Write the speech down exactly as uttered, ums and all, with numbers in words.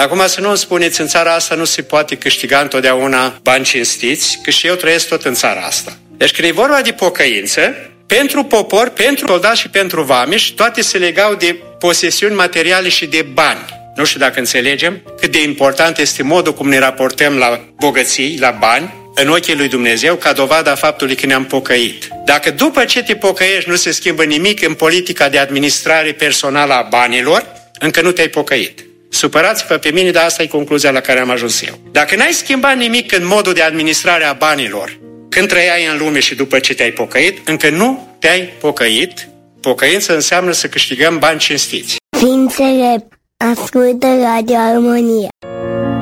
Acum să nu îmi spuneți, în țara asta nu se poate câștiga întotdeauna bani cinstiți, că și eu trăiesc tot în țara asta. Deci când e vorba de pocăință, pentru popor, pentru soldați și pentru vameși, toate se legau de posesiuni materiale și de bani. Nu știu dacă înțelegem cât de important este modul cum ne raportăm la bogății, la bani, în ochii lui Dumnezeu, ca dovada a faptului că ne-am pocăit. Dacă după ce te pocăiești nu se schimbă nimic în politica de administrare personală a banilor, încă nu te-ai pocăit. Supărați-vă pe mine, dar asta e concluzia la care am ajuns eu. Dacă n-ai schimbat nimic în modul de administrare a banilor, când trăiai în lume și după ce te-ai pocăit, încă nu te-ai pocăit. Pocăință înseamnă să câștigăm bani cinstiți. Ființele ascultă Radio Armonia.